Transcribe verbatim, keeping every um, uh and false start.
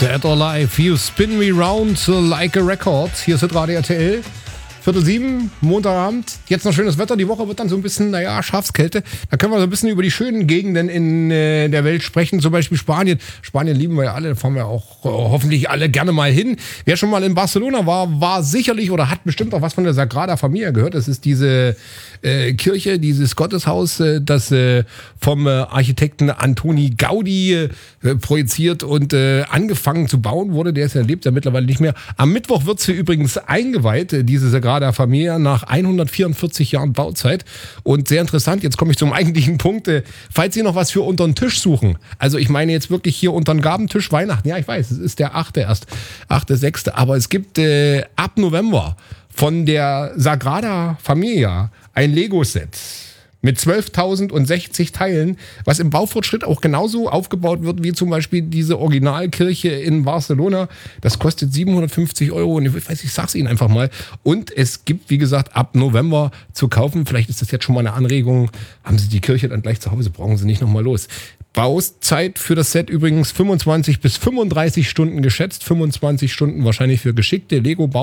Dead or Alive, You Spin Me Round Like a Record. Hier ist Radio R T L. Viertel sieben, Montagabend. Jetzt noch schönes Wetter. Die Woche wird dann so ein bisschen, naja, Schafskälte. Da können wir so ein bisschen über die schönen Gegenden in äh, der Welt sprechen. Zum Beispiel Spanien. Spanien lieben wir ja alle. Da fahren wir auch äh, hoffentlich alle gerne mal hin. Wer schon mal in Barcelona war, war sicherlich oder hat bestimmt auch was von der Sagrada Familia gehört. Das ist diese äh, Kirche, dieses Gotteshaus, äh, das äh, vom äh, Architekten Antoni Gaudi äh, projiziert und äh, angefangen zu bauen wurde. Der ist ja, lebt ja mittlerweile nicht mehr. Am Mittwoch wird sie übrigens eingeweiht, äh, diese Sagrada der Familia, nach hundertvierundvierzig Jahren Bauzeit. Und sehr interessant, jetzt komme ich zum eigentlichen Punkt. Falls Sie noch was für unter den Tisch suchen, also ich meine jetzt wirklich hier unter den Gabentisch Weihnachten, ja ich weiß, es ist der achte erst, achte, sechste, aber es gibt äh, ab November von der Sagrada Familia ein Lego-Set mit zwölftausendsechzig Teilen, was im Baufortschritt auch genauso aufgebaut wird wie zum Beispiel diese Originalkirche in Barcelona. Das kostet siebenhundertfünfzig Euro und ich weiß, ich sag's Ihnen einfach mal. Und es gibt, wie gesagt, ab November zu kaufen. Vielleicht ist das jetzt schon mal eine Anregung. Haben Sie die Kirche dann gleich zu Hause, brauchen Sie nicht nochmal los. Bauzeit für das Set übrigens fünfundzwanzig bis fünfunddreißig Stunden geschätzt. fünfundzwanzig Stunden wahrscheinlich für geschickte Lego-Bau.